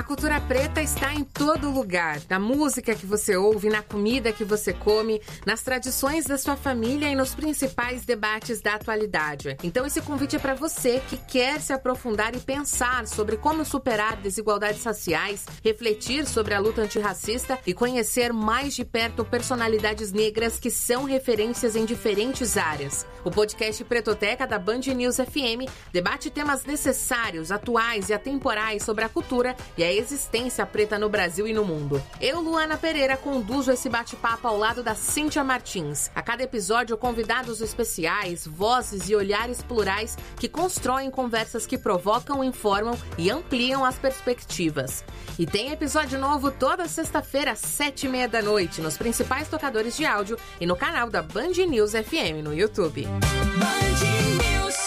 cultura preta está em todo lugar, na música que você ouve, na comida que você come, nas tradições da sua família e nos principais debates da atualidade. Então esse convite é para você que quer se aprofundar e pensar sobre como superar desigualdades raciais, refletir sobre a luta antirracista e conhecer mais de perto personalidades negras que são referências em diferentes áreas. O podcast Pretoteca da Band News FM debate temas necessários, atuais e atemporais sobre a cultura e a existência preta no Brasil e no mundo. Eu, Luana Pereira, conduzo esse bate-papo ao lado da Cíntia Martins. A cada episódio, convidados especiais, vozes e olhares plurais que constroem conversas que provocam, informam e ampliam as perspectivas. E tem episódio novo toda sexta-feira, às 7h30 da noite, nos principais tocadores de áudio e no canal da Band News FM no YouTube. Band News.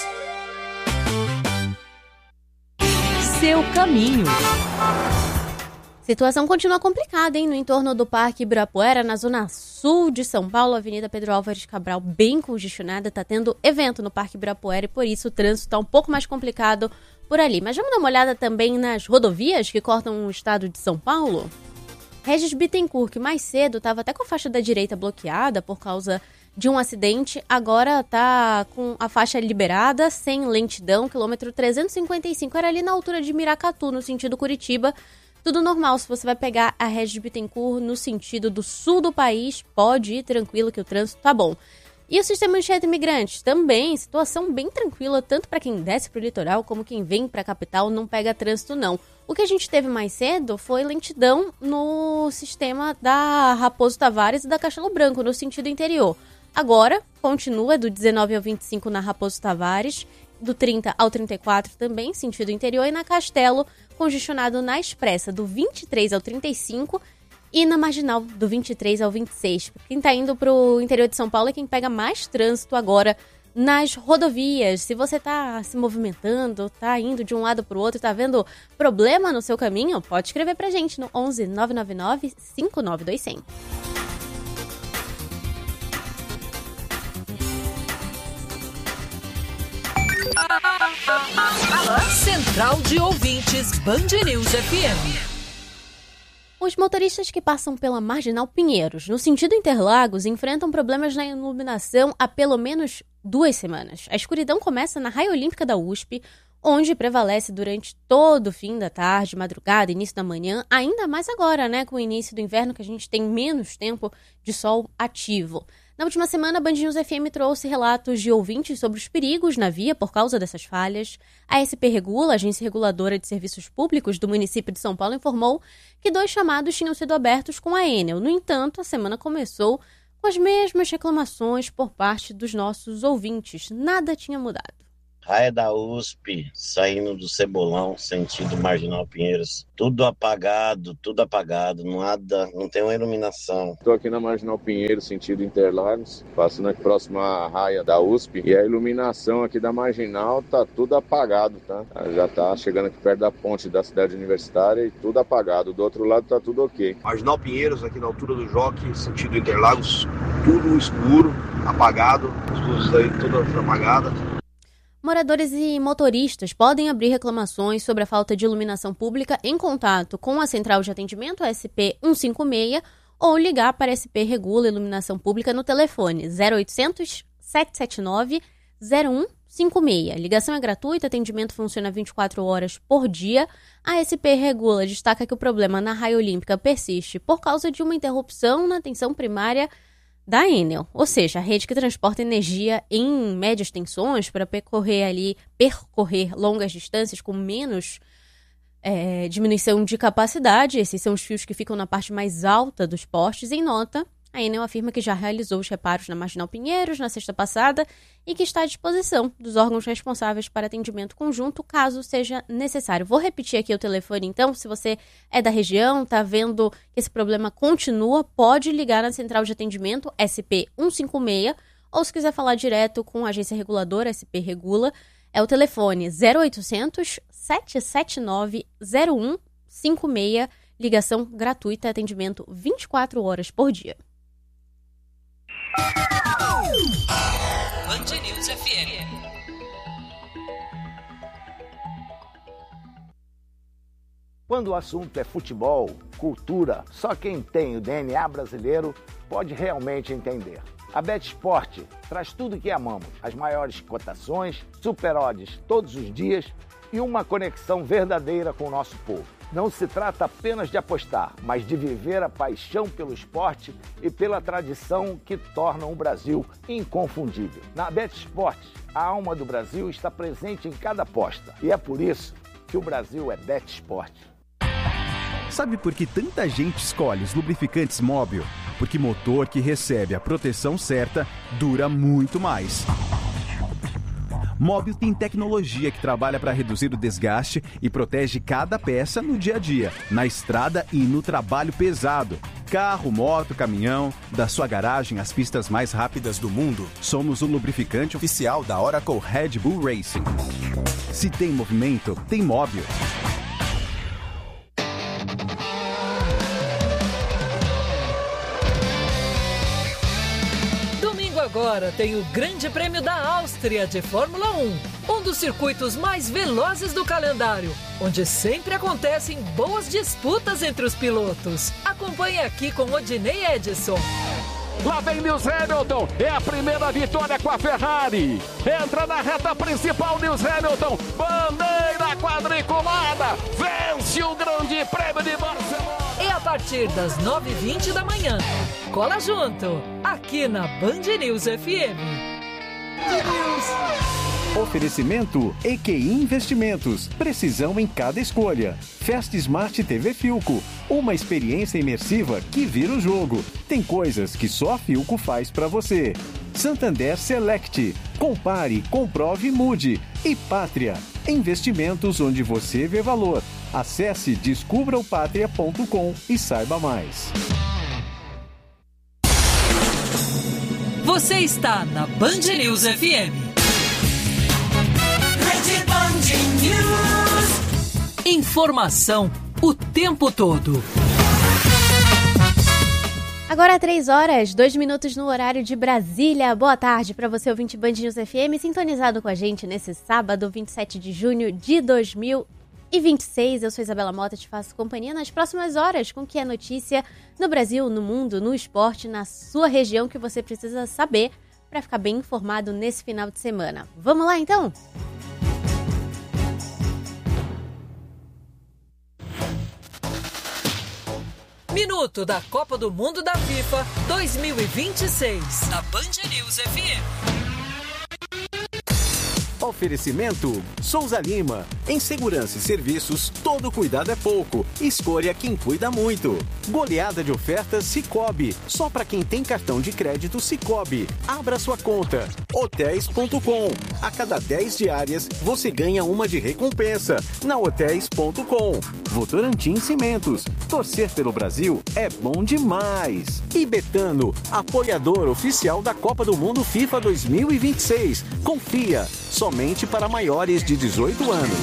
Seu caminho. Situação continua complicada, hein? No entorno do Parque Ibirapuera, na zona sul de São Paulo, a Avenida Pedro Álvares Cabral, bem congestionada. Tá tendo evento no Parque Ibirapuera e por isso o trânsito tá um pouco mais complicado por ali. Mas vamos dar uma olhada também nas rodovias que cortam o estado de São Paulo? Regis Bittencourt, que mais cedo estava até com a faixa da direita bloqueada por causa de um acidente, agora tá com a faixa liberada, sem lentidão, quilômetro 355, era ali na altura de Miracatu, no sentido Curitiba. Tudo normal, se você vai pegar a Regis Bittencourt no sentido do sul do país, pode ir tranquilo que o trânsito tá bom. E o sistema Anchieta Imigrantes também, situação bem tranquila, tanto para quem desce pro litoral como quem vem pra capital, não pega trânsito não. O que a gente teve mais cedo foi lentidão no sistema da Raposo Tavares e da Castelo Branco, no sentido interior. Agora, continua do 19 ao 25 na Raposo Tavares, do 30 ao 34 também, sentido interior, e na Castelo, congestionado na Expressa, do 23 ao 35 e na Marginal, do 23 ao 26. Quem está indo para o interior de São Paulo é quem pega mais trânsito agora nas rodovias. Se você está se movimentando, está indo de um lado para o outro, está vendo problema no seu caminho, pode escrever para a gente no 11 999 592 100. Central de Ouvintes Band News FM. Os motoristas que passam pela Marginal Pinheiros, no sentido Interlagos, enfrentam problemas na iluminação há pelo menos 2 semanas. A escuridão começa na Raia Olímpica da USP, onde prevalece durante todo o fim da tarde, madrugada, início da manhã, ainda mais agora, né, com o início do inverno, que a gente tem menos tempo de sol ativo. Na última semana, a Band News FM trouxe relatos de ouvintes sobre os perigos na via por causa dessas falhas. A SP Regula, Agência Reguladora de Serviços Públicos do município de São Paulo, informou que 2 chamados tinham sido abertos com a Enel. No entanto, a semana começou com as mesmas reclamações por parte dos nossos ouvintes. Nada tinha mudado. Raia da USP, saindo do Cebolão, sentido Marginal Pinheiros. Tudo apagado, não tem uma iluminação. Estou aqui na Marginal Pinheiros, sentido Interlagos, passando aqui próximo à raia da USP. E a iluminação aqui da Marginal tá tudo apagado, tá? Já tá chegando aqui perto da ponte da cidade universitária e tudo apagado. Do outro lado tá tudo ok. Marginal Pinheiros, aqui na altura do Jockey, sentido Interlagos, tudo escuro, apagado, as luzes aí todas apagadas. Moradores e motoristas podem abrir reclamações sobre a falta de iluminação pública em contato com a Central de Atendimento, a SP 156, ou ligar para a SP Regula Iluminação Pública no telefone 0800 779 0156. Ligação é gratuita, atendimento funciona 24 horas por dia. A SP Regula destaca que o problema na Raia Olímpica persiste por causa de uma interrupção na atenção primária da Enel, ou seja, a rede que transporta energia em médias tensões para percorrer longas distâncias com menos diminuição de capacidade. Esses são os fios que ficam na parte mais alta dos postes. Em nota, a Enel afirma que já realizou os reparos na Marginal Pinheiros na sexta passada e que está à disposição dos órgãos responsáveis para atendimento conjunto, caso seja necessário. Vou repetir aqui o telefone, então. Se você é da região, está vendo que esse problema continua, pode ligar na Central de Atendimento SP 156, ou se quiser falar direto com a agência reguladora SP Regula, é o telefone 0800 779 0156, ligação gratuita, atendimento 24 horas por dia. Band News FM. Quando o assunto é futebol, cultura, só quem tem o DNA brasileiro pode realmente entender. A BetSport traz tudo o que amamos, as maiores cotações, super odds todos os dias e uma conexão verdadeira com o nosso povo. Não se trata apenas de apostar, mas de viver a paixão pelo esporte e pela tradição que tornam o Brasil inconfundível. Na BetSport, a alma do Brasil está presente em cada aposta e é por isso que o Brasil é BetSport. Sabe por que tanta gente escolhe os lubrificantes Móbil? Porque motor que recebe a proteção certa dura muito mais. Móbil tem tecnologia que trabalha para reduzir o desgaste e protege cada peça no dia a dia, na estrada e no trabalho pesado. Carro, moto, caminhão, da sua garagem às pistas mais rápidas do mundo, somos o lubrificante oficial da Oracle Red Bull Racing. Se tem movimento, tem Móbil. Agora tem o Grande Prêmio da Áustria de Fórmula 1, um dos circuitos mais velozes do calendário, onde sempre acontecem boas disputas entre os pilotos. Acompanhe aqui com Odinei Edson. Lá vem Lewis Hamilton, é a primeira vitória com a Ferrari. Entra na reta principal Lewis Hamilton, bandeira quadriculada, vence o Grande Prêmio de Barcelona. E a partir das 9h20 da manhã, cola junto, aqui na Band News FM. Oferecimento EQI Investimentos, precisão em cada escolha. Fast Smart TV Philco, uma experiência imersiva que vira o jogo. Tem coisas que só a Philco faz para você. Santander Select, compare, comprove, mude. E Pátria, investimentos onde você vê valor. Acesse descubraopatria.com e saiba mais. Você está na Band News FM. Rede Band News. Informação o tempo todo. Agora 3h02 no horário de Brasília. Boa tarde para você, ouvinte Band News FM, sintonizado com a gente nesse sábado, 27 de junho de 2026. Eu sou Isabela Mota, te faço companhia nas próximas horas com o que é notícia no Brasil, no mundo, no esporte, na sua região, que você precisa saber para ficar bem informado nesse final de semana. Vamos lá, então? Minuto da Copa do Mundo da FIFA 2026, na Band News FM. Oferecimento Souza Lima. Em segurança e serviços, todo cuidado é pouco. Escolha quem cuida muito. Goleada de ofertas Sicoob. Só para quem tem cartão de crédito Sicoob. Abra sua conta. Hotéis.com. A cada 10 diárias, você ganha uma de recompensa. Na Hotéis.com. Votorantim Cimentos. Torcer pelo Brasil é bom demais. E Betano, apoiador oficial da Copa do Mundo FIFA 2026. Confia. Somente para maiores de 18 anos.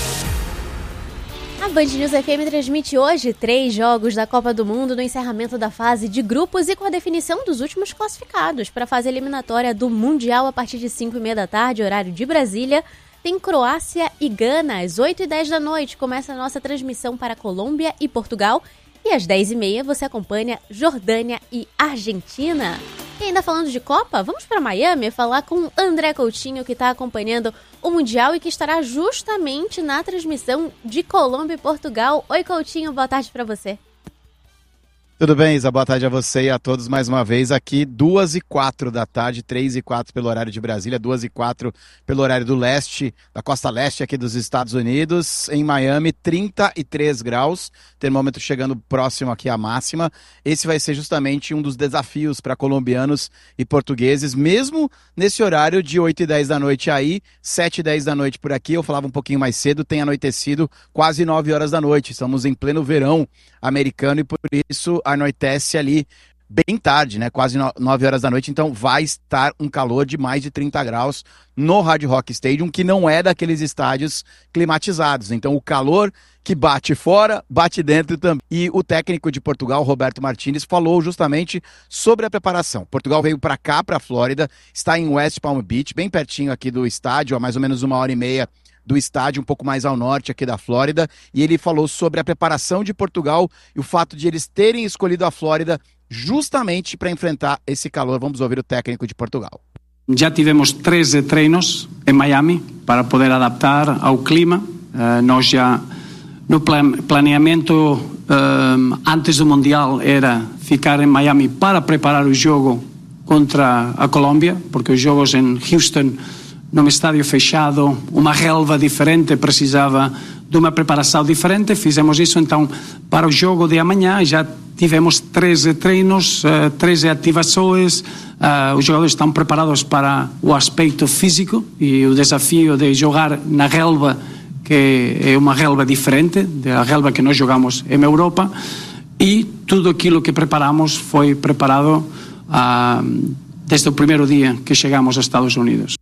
A Band News FM transmite hoje 3 jogos da Copa do Mundo no encerramento da fase de grupos e com a definição dos últimos classificados para a fase eliminatória do Mundial a partir de 5h30 da tarde, horário de Brasília. Tem Croácia e Gana. Às 8h10 da noite começa a nossa transmissão para Colômbia e Portugal. E às 10h30 você acompanha Jordânia e Argentina. E ainda falando de Copa, vamos para Miami falar com André Coutinho, que está acompanhando o Mundial e que estará justamente na transmissão de Colômbia e Portugal. Oi, Coutinho, boa tarde para você. Tudo bem, Isa? Boa tarde a você e a todos mais uma vez aqui, 2h04 da tarde, 3h04 pelo horário de Brasília, 2h04 pelo horário do leste, da costa leste aqui dos Estados Unidos, em Miami, 33 graus, termômetro chegando próximo aqui à máxima. Esse vai ser justamente um dos desafios para colombianos e portugueses, mesmo nesse horário de 8h10 da noite aí, 7h10 da noite por aqui. Eu falava um pouquinho mais cedo, tem anoitecido quase 9 horas da noite, estamos em pleno verão americano e por isso anoitece ali bem tarde, né? Quase 9 horas da noite, então vai estar um calor de mais de 30 graus no Hard Rock Stadium, que não é daqueles estádios climatizados. Então o calor que bate fora, bate dentro também. E o técnico de Portugal, Roberto Martínez, falou justamente sobre a preparação. Portugal veio para cá, para a Flórida, está em West Palm Beach, bem pertinho aqui do estádio, a mais ou menos 1h30 do estádio, um pouco mais ao norte aqui da Flórida, e ele falou sobre a preparação de Portugal e o fato de eles terem escolhido a Flórida justamente para enfrentar esse calor. Vamos ouvir o técnico de Portugal. Já tivemos 13 treinos em Miami para poder adaptar ao clima. Nós já, no planeamento antes do Mundial, era ficar em Miami para preparar o jogo contra a Colômbia, porque os jogos em Houston, num estádio fechado, uma relva diferente, precisava de uma preparação diferente. Fizemos isso, então, para o jogo de amanhã. Já tivemos 13 treinos, 13 ativações. Os jogadores estão preparados para o aspecto físico e o desafio de jogar na relva, que é uma relva diferente da relva que nós jogamos em Europa. E tudo aquilo que preparamos foi preparado desde o primeiro dia que chegamos aos Estados Unidos.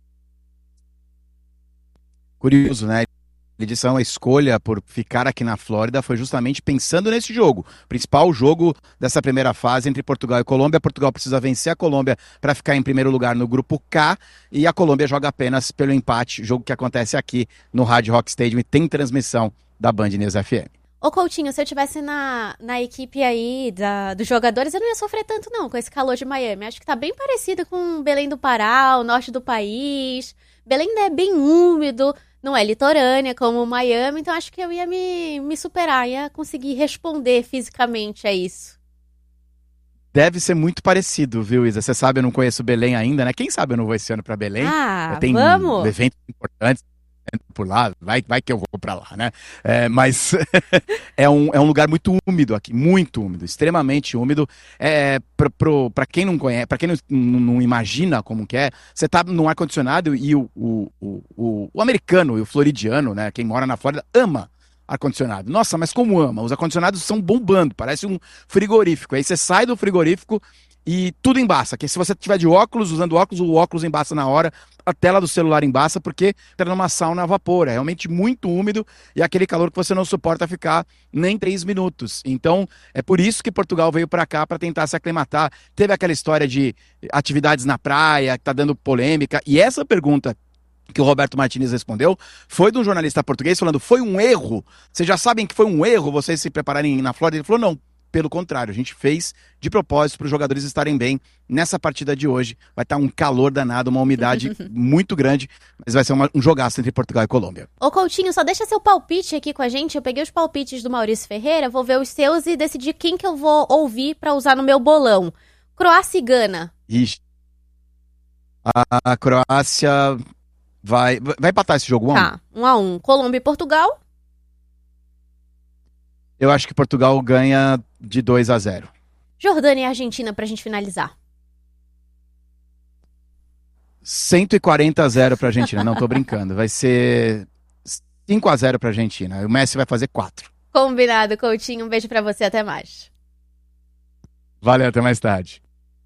Curioso, né? A edição, a escolha por ficar aqui na Flórida foi justamente pensando nesse jogo. O principal jogo dessa primeira fase entre Portugal e Colômbia. Portugal precisa vencer a Colômbia para ficar em primeiro lugar no grupo K, e a Colômbia joga apenas pelo empate, jogo que acontece aqui no Hard Rock Stadium e tem transmissão da Band News FM. Ô Coutinho, se eu estivesse na equipe aí dos jogadores, eu não ia sofrer tanto não com esse calor de Miami. Acho que tá bem parecido com Belém do Pará, o norte do país. Belém é bem úmido, não é litorânea como Miami, então acho que eu ia me superar, ia conseguir responder fisicamente a isso. Deve ser muito parecido, viu, Isa? Você sabe, eu não conheço Belém ainda, né? Quem sabe eu não vou esse ano pra Belém? Tem vamos! Eventos importantes por lá, vai que eu vou pra lá, né? Mas é um lugar muito úmido aqui, muito úmido, extremamente úmido. Pra quem não conhece, pra quem não imagina como que é, você tá num ar-condicionado e o americano e o floridiano, né? Quem mora na Flórida ama ar-condicionado. Nossa, mas como ama? Os ar-condicionados são bombando, parece um frigorífico. Aí você sai do frigorífico e tudo embaça. Que se você tiver de óculos, usando óculos, o óculos embaça na hora, a tela do celular embaça, porque tá numa sauna a vapor. É realmente muito úmido e é aquele calor que você não suporta ficar nem 3 minutos. Então, é por isso que Portugal veio para cá, para tentar se aclimatar. Teve aquela história de atividades na praia, que tá dando polêmica. E essa pergunta que o Roberto Martínez respondeu foi de um jornalista português falando: foi um erro? Vocês já sabem que foi um erro vocês se prepararem na Flórida? Ele falou: não. Pelo contrário, a gente fez de propósito para os jogadores estarem bem nessa partida de hoje. Vai estar um calor danado, uma umidade muito grande, mas vai ser um jogaço entre Portugal e Colômbia. Ô Coutinho, só deixa seu palpite aqui com a gente. Eu peguei os palpites do Maurício Ferreira, vou ver os seus e decidir quem que eu vou ouvir para usar no meu bolão. Croácia e Gana. Ixi. A Croácia vai empatar esse jogo 1-1. Tá, 1-1. Colômbia e Portugal. Eu acho que Portugal ganha de 2-0. Jordânia e Argentina pra gente finalizar. 140-0 pra Argentina. Não, tô brincando. Vai ser 5-0 pra Argentina. O Messi vai fazer 4. Combinado, Coutinho. Um beijo pra você. Até mais. Valeu, até mais tarde.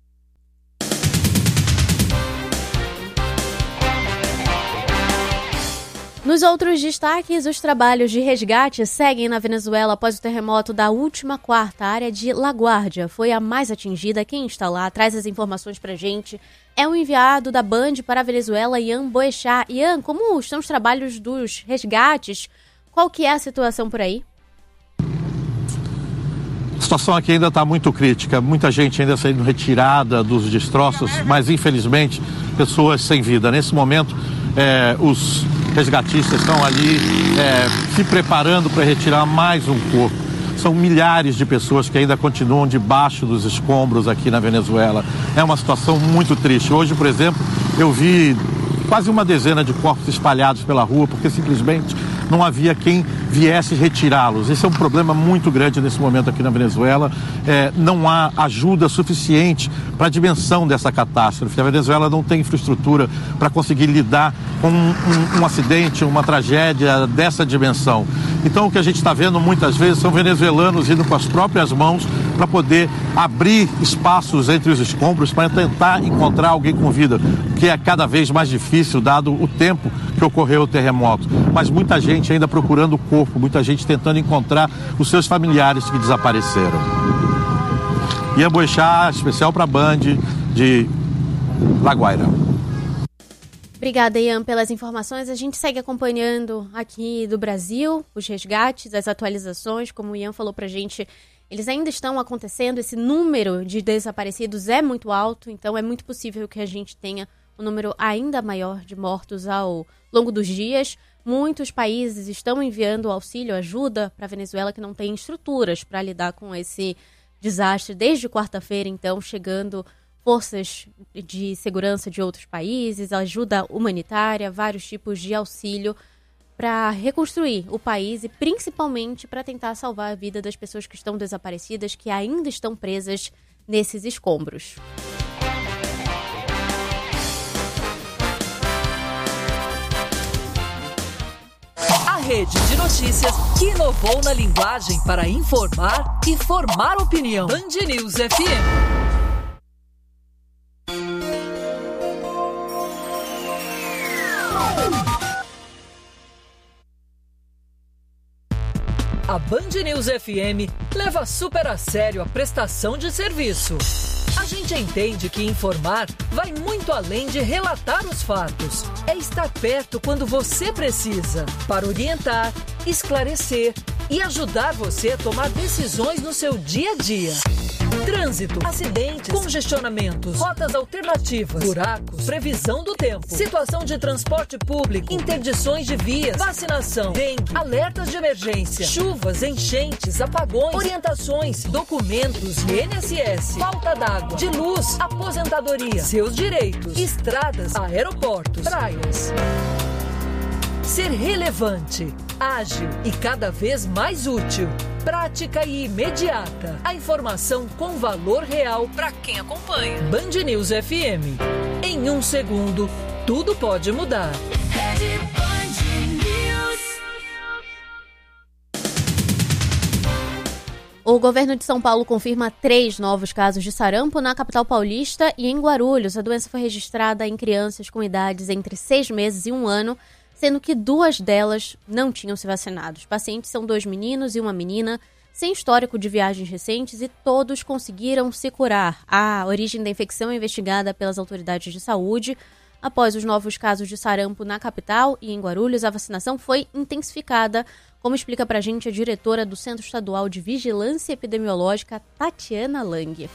Nos outros destaques, os trabalhos de resgate seguem na Venezuela após o terremoto da última quarta. A área de La Guardia foi a mais atingida. Quem está lá traz as informações pra gente. É um enviado da Band para a Venezuela, Ian Boechat. Ian, como estão os trabalhos dos resgates? Qual que é a situação por aí? A situação aqui ainda está muito crítica, muita gente ainda sendo retirada dos destroços, mas infelizmente pessoas sem vida. Nesse momento, os resgatistas estão ali se preparando para retirar mais um corpo. São milhares de pessoas que ainda continuam debaixo dos escombros aqui na Venezuela. É uma situação muito triste. Hoje, por exemplo, eu vi quase uma dezena de corpos espalhados pela rua, porque simplesmente não havia quem viesse retirá-los. Esse é um problema muito grande nesse momento aqui na Venezuela. Não há ajuda suficiente para a dimensão dessa catástrofe. A Venezuela não tem infraestrutura para conseguir lidar com um acidente, uma tragédia dessa dimensão. Então o que a gente está vendo muitas vezes são venezuelanos indo com as próprias mãos para poder abrir espaços entre os escombros para tentar encontrar alguém com vida, que é cada vez mais difícil dado o tempo que ocorreu o terremoto. Mas muita gente ainda procurando o corpo, muita gente tentando encontrar os seus familiares que desapareceram. Ian Boechat, especial para a Band de La Guaira. Obrigada, Ian, pelas informações. A gente segue acompanhando aqui do Brasil os resgates, as atualizações. Como o Ian falou pra gente, eles ainda estão acontecendo. Esse número de desaparecidos é muito alto, então é muito possível que a gente tenha um número ainda maior de mortos ao longo dos dias. Muitos países estão enviando auxílio, ajuda para a Venezuela, que não tem estruturas para lidar com esse desastre. Desde quarta-feira, então, chegando forças de segurança de outros países, ajuda humanitária, vários tipos de auxílio para reconstruir o país e principalmente para tentar salvar a vida das pessoas que estão desaparecidas, que ainda estão presas nesses escombros. A rede de notícias que inovou na linguagem para informar e formar opinião. Band News FM. A Band News FM leva super a sério a prestação de serviço. A gente entende que informar vai muito além de relatar os fatos. É estar perto quando você precisa, para orientar, esclarecer e ajudar você a tomar decisões no seu dia a dia. Trânsito, acidentes, congestionamentos, rotas alternativas, buracos, previsão do tempo, situação de transporte público, interdições de vias, vacinação, dengue, alertas de emergência, chuvas, enchentes, apagões, orientações, documentos, INSS, falta d'água, de luz, aposentadoria, seus direitos, estradas, aeroportos, praias. Ser relevante, ágil e cada vez mais útil. Prática e imediata. A informação com valor real para quem acompanha. Band News FM. Em 1 segundo, tudo pode mudar. O governo de São Paulo confirma 3 novos casos de sarampo na capital paulista e em Guarulhos. A doença foi registrada em crianças com idades entre 6 meses e 1 ano, sendo que 2 delas não tinham se vacinado. Os pacientes são 2 meninos e uma menina, sem histórico de viagens recentes, e todos conseguiram se curar. A origem da infecção é investigada pelas autoridades de saúde. Após os novos casos de sarampo na capital e em Guarulhos, a vacinação foi intensificada, como explica pra gente a diretora do Centro Estadual de Vigilância Epidemiológica, Tatiana Lang.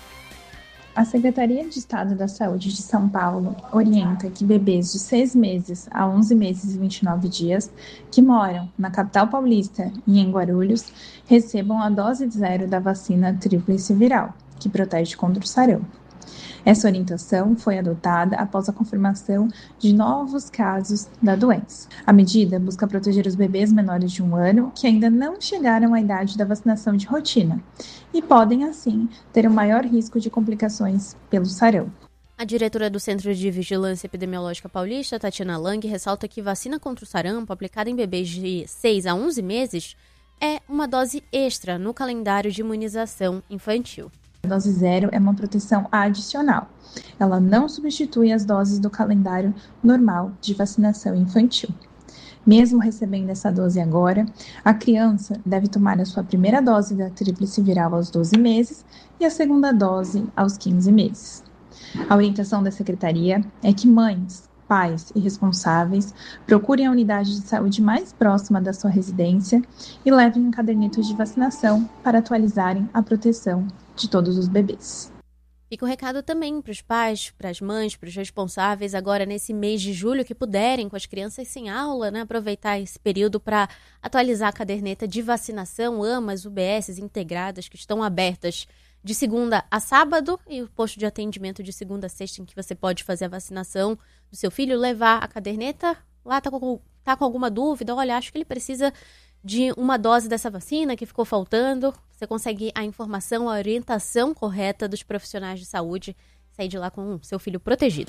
A Secretaria de Estado da Saúde de São Paulo orienta que bebês de 6 meses a 11 meses e 29 dias que moram na capital paulista e em Guarulhos recebam a dose 0 da vacina tríplice viral, que protege contra o sarampo. Essa orientação foi adotada após a confirmação de novos casos da doença. A medida busca proteger os bebês menores de 1 ano que ainda não chegaram à idade da vacinação de rotina e podem, assim, ter um maior risco de complicações pelo sarampo. A diretora do Centro de Vigilância Epidemiológica Paulista, Tatiana Lang, ressalta que vacina contra o sarampo aplicada em bebês de 6 a 11 meses é uma dose extra no calendário de imunização infantil. A dose 0 é uma proteção adicional. Ela não substitui as doses do calendário normal de vacinação infantil. Mesmo recebendo essa dose agora, a criança deve tomar a sua primeira dose da tríplice viral aos 12 meses e a segunda dose aos 15 meses. A orientação da Secretaria é que mães, pais e responsáveis procurem a unidade de saúde mais próxima da sua residência e levem um caderneta de vacinação para atualizarem a proteção de todos os bebês. Fica o recado também para os pais, para as mães, para os responsáveis, agora nesse mês de julho, que puderem, com as crianças sem aula, aproveitar esse período para atualizar a caderneta de vacinação, AMAs, UBSs integradas, que estão abertas de segunda a sábado, e o posto de atendimento de segunda a sexta, em que você pode fazer a vacinação do seu filho, levar a caderneta, lá tá com alguma dúvida, olha, acho que ele precisa de uma dose dessa vacina que ficou faltando. Você consegue a informação, a orientação correta dos profissionais de saúde, sair de lá com o seu filho protegido.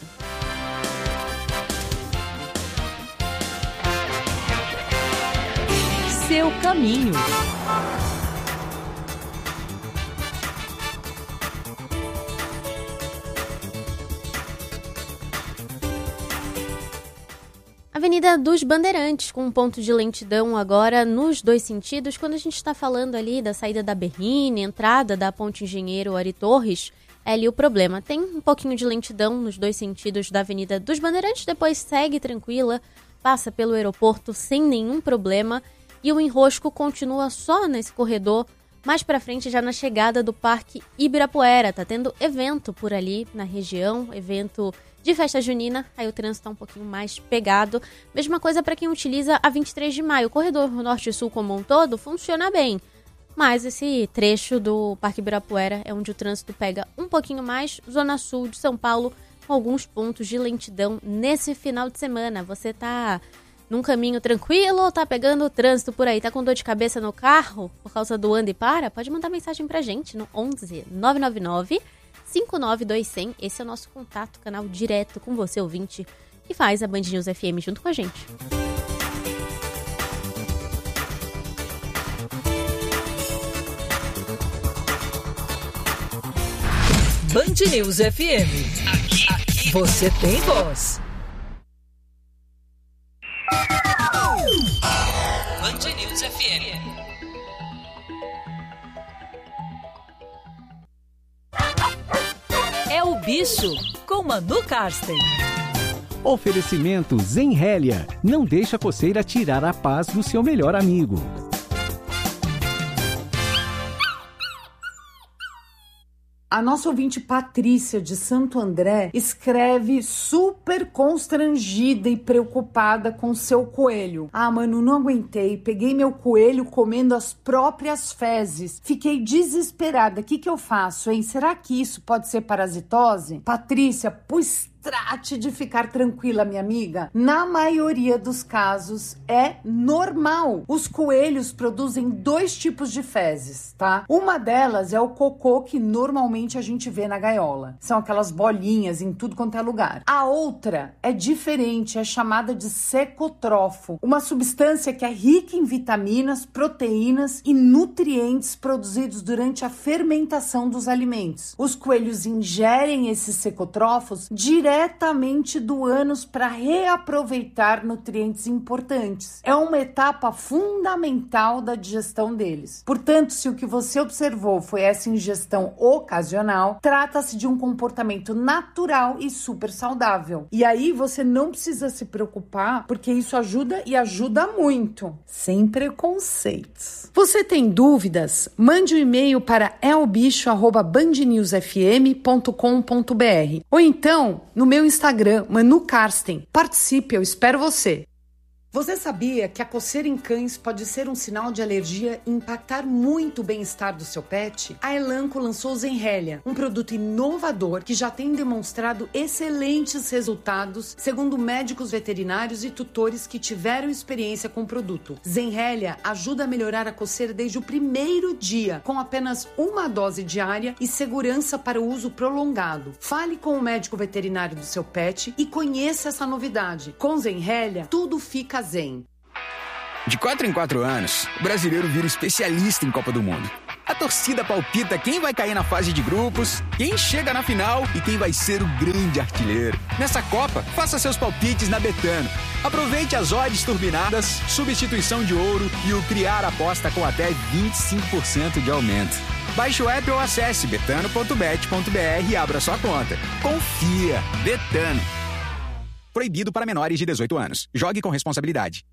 Seu caminho. Avenida dos Bandeirantes, com um ponto de lentidão agora nos 2 sentidos. Quando a gente está falando ali da saída da Berrine, entrada da Ponte Engenheiro Ari Torres, é ali o problema. Tem um pouquinho de lentidão nos dois sentidos da Avenida dos Bandeirantes, depois segue tranquila, passa pelo aeroporto sem nenhum problema e o enrosco continua só nesse corredor, mais pra frente já na chegada do Parque Ibirapuera. Tá tendo evento por ali na região, evento de festa junina, aí o trânsito tá um pouquinho mais pegado. Mesma coisa para quem utiliza a 23 de maio. O corredor norte e sul como um todo funciona bem, mas esse trecho do Parque Ibirapuera é onde o trânsito pega um pouquinho mais. Zona sul de São Paulo, com alguns pontos de lentidão nesse final de semana. Você tá num caminho tranquilo ou tá pegando o trânsito por aí? Tá com dor de cabeça no carro por causa do anda e para? Pode mandar mensagem pra gente no 11 999 59200. Esse é o nosso contato, canal direto com você, ouvinte, que faz a Band News FM junto com a gente. Band News FM. Aqui você tem voz. Band News FM. É o bicho com Manu Karsten. Oferecimento Zenhelia. Não deixa a coceira tirar a paz do seu melhor amigo. A nossa ouvinte Patrícia de Santo André escreve super constrangida e preocupada com seu coelho. Ah, Manu, não aguentei. Peguei meu coelho comendo as próprias fezes. Fiquei desesperada. O que eu faço, hein? Será que isso pode ser parasitose? Patrícia, pois trate de ficar tranquila, minha amiga. Na maioria dos casos é normal. Os coelhos produzem 2 tipos de fezes, tá? Uma delas é o cocô que normalmente a gente vê na gaiola. São aquelas bolinhas em tudo quanto é lugar. A outra é diferente, é chamada de secotrofo, uma substância que é rica em vitaminas, proteínas e nutrientes produzidos durante a fermentação dos alimentos. Os coelhos ingerem esses secotrofos diretamente do ânus para reaproveitar nutrientes importantes. É uma etapa fundamental da digestão deles. Portanto, se o que você observou foi essa ingestão ocasional, trata-se de um comportamento natural e super saudável. E aí você não precisa se preocupar, porque isso ajuda e ajuda muito. Sem preconceitos. Você tem dúvidas? Mande um e-mail para elbicho@bandnewsfm.com.br ou então no meu Instagram, Manu Karsten. Participe, eu espero você. Você sabia que a coceira em cães pode ser um sinal de alergia e impactar muito o bem-estar do seu pet? A Elanco lançou o Zenhelia, um produto inovador que já tem demonstrado excelentes resultados, segundo médicos veterinários e tutores que tiveram experiência com o produto. Zenhelia ajuda a melhorar a coceira desde o primeiro dia, com apenas uma dose diária e segurança para o uso prolongado. Fale com o médico veterinário do seu pet e conheça essa novidade. Com Zenhelia, tudo fica zen. De 4 em 4 anos, o brasileiro vira especialista em Copa do Mundo. A torcida palpita quem vai cair na fase de grupos, quem chega na final e quem vai ser o grande artilheiro. Nessa Copa, faça seus palpites na Betano. Aproveite as odds turbinadas, substituição de ouro e o criar aposta com até 25% de aumento. Baixe o app ou acesse betano.bet.br e abra sua conta. Confia! Betano. Proibido para menores de 18 anos. Jogue com responsabilidade.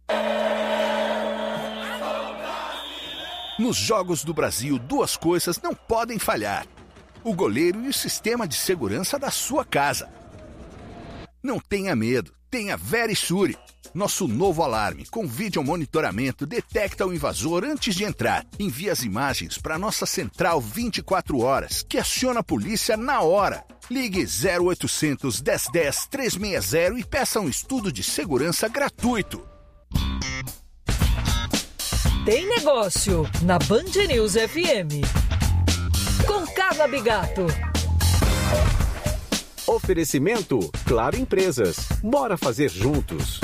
Nos Jogos do Brasil, 2 coisas não podem falhar: o goleiro e o sistema de segurança da sua casa. Não tenha medo, tenha Verisure. Nosso novo alarme com vídeo monitoramento detecta o invasor antes de entrar. Envia as imagens para nossa central 24 horas, que aciona a polícia na hora. Ligue 0800 1010 360 e peça um estudo de segurança gratuito. Tem negócio na Band News FM. Com Carla Bigato. Oferecimento Claro Empresas. Bora fazer juntos.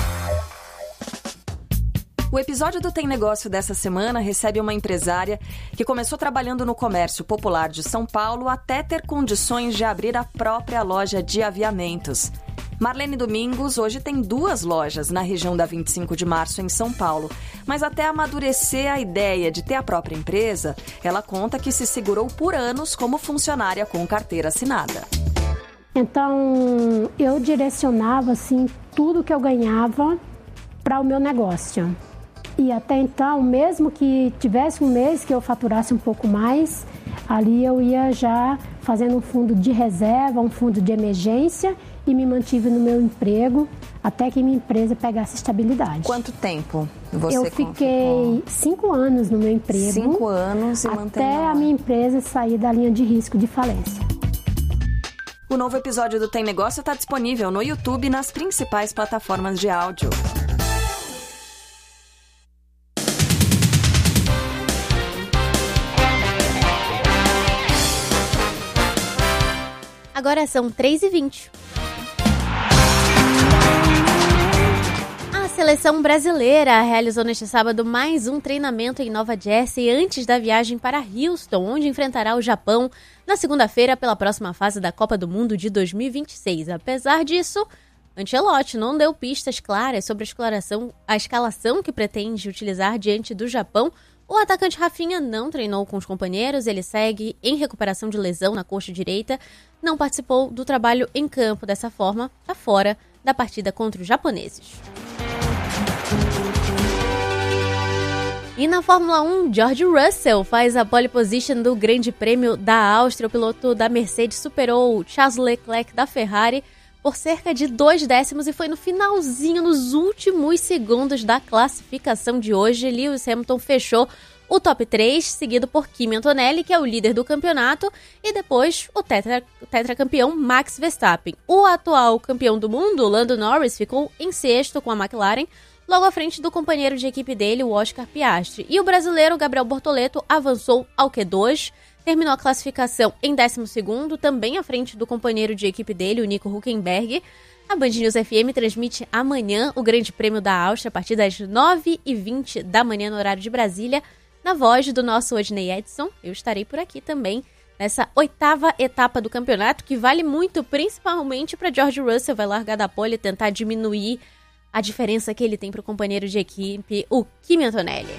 O episódio do Tem Negócio dessa semana recebe uma empresária que começou trabalhando no comércio popular de São Paulo até ter condições de abrir a própria loja de aviamentos. Marlene Domingos hoje tem 2 lojas na região da 25 de março, em São Paulo. Mas até amadurecer a ideia de ter a própria empresa, ela conta que se segurou por anos como funcionária com carteira assinada. Então, eu direcionava assim, tudo que eu ganhava para o meu negócio. E até então, mesmo que tivesse um mês que eu faturasse um pouco mais, ali eu ia já fazendo um fundo de reserva, um fundo de emergência e me mantive no meu emprego até que minha empresa pegasse estabilidade. Quanto tempo você Eu fiquei 5 anos no meu emprego. 5 anos e até a minha empresa sair da linha de risco de falência. O novo episódio do Tem Negócio está disponível no YouTube e nas principais plataformas de áudio. Agora são 3h20. A seleção brasileira realizou neste sábado mais um treinamento em Nova Jersey antes da viagem para Houston, onde enfrentará o Japão na segunda-feira pela próxima fase da Copa do Mundo de 2026. Apesar disso, Ancelotti não deu pistas claras sobre a escalação que pretende utilizar diante do Japão. O atacante Rafinha não treinou com os companheiros, ele segue em recuperação de lesão na coxa direita, não participou do trabalho em campo, dessa forma, está fora da partida contra os japoneses. E na Fórmula 1, George Russell faz a pole position do Grande Prêmio da Áustria. O piloto da Mercedes superou Charles Leclerc da Ferrari por cerca de 2 décimos e foi no finalzinho, nos últimos segundos da classificação de hoje. Lewis Hamilton fechou o top 3, seguido por Kimi Antonelli, que é o líder do campeonato, e depois o tetracampeão Max Verstappen. O atual campeão do mundo, Lando Norris, ficou em 6º com a McLaren, logo à frente do companheiro de equipe dele, o Oscar Piastri. E o brasileiro Gabriel Bortoleto avançou ao Q2, terminou a classificação em 12º, também à frente do companheiro de equipe dele, o Nico Hülkenberg. A Band News FM transmite amanhã o Grande Prêmio da Áustria, a partir das 9h20 da manhã, no horário de Brasília, na voz do nosso Odinei Edson. Eu estarei por aqui também nessa 8ª etapa do campeonato, que vale muito, principalmente para George Russell. Vai largar da pole e tentar diminuir a diferença que ele tem para o companheiro de equipe, o Kimi Antonelli.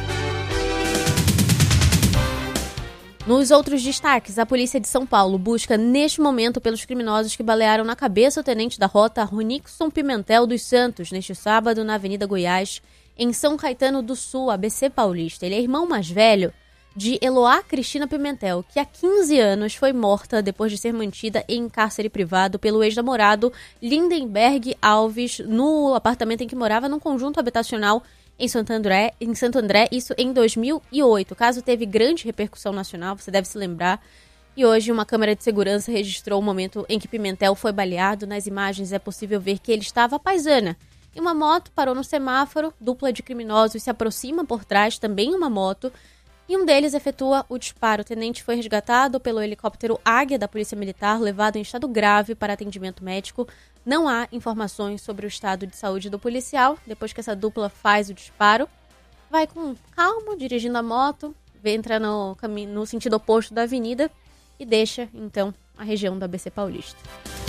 Nos outros destaques, a polícia de São Paulo busca neste momento pelos criminosos que balearam na cabeça o tenente da rota Ronixon Pimentel dos Santos, neste sábado na Avenida Goiás, em São Caetano do Sul, ABC Paulista. Ele é irmão mais velho de Eloá Cristina Pimentel, que há 15 anos foi morta depois de ser mantida em cárcere privado pelo ex-namorado Lindenberg Alves, no apartamento em que morava num conjunto habitacional em Santo André, isso em 2008. O caso teve grande repercussão nacional, você deve se lembrar. E hoje uma câmera de segurança registrou o momento em que Pimentel foi baleado. Nas imagens é possível ver que ele estava à paisana. E uma moto parou no semáforo, dupla de criminosos se aproxima por trás, também uma moto, e um deles efetua o disparo. O tenente foi resgatado pelo helicóptero Águia da Polícia Militar, levado em estado grave para atendimento médico. Não há informações sobre o estado de saúde do policial. Depois que essa dupla faz o disparo, vai com calma, dirigindo a moto, entra no sentido oposto da avenida e deixa, então, a região da ABC Paulista.